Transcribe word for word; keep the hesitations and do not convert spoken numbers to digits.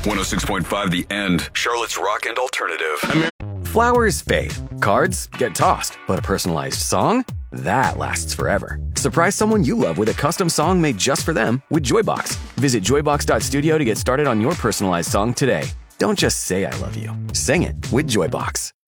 one oh six point five The End, Charlotte's Rock and Alternative. Flowers fade, cards get tossed, but a personalized song? That lasts forever. Surprise someone you love with a custom song made just for them with Joybox. Visit joybox dot studio to get started on your personalized song today. Don't just say I love you. Sing it with Joybox.